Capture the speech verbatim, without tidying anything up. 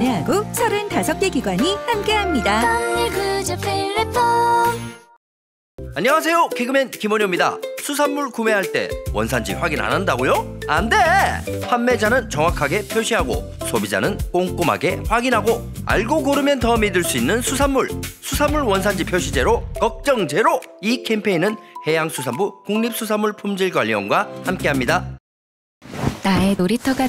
안내하고 서른다섯 개 기관이 함께합니다. 안녕하세요, 개그맨 김원효입니다. 수산물 구매할 때 원산지 확인 안 한다고요? 안 돼! 판매자는 정확하게 표시하고 소비자는 꼼꼼하게 확인하고 알고 고르면 더 믿을 수 있는 수산물, 수산물 원산지 표시 제로, 걱정 제로. 이 캠페인은 해양수산부 국립수산물품질관리원과 함께합니다. 나의 놀이터가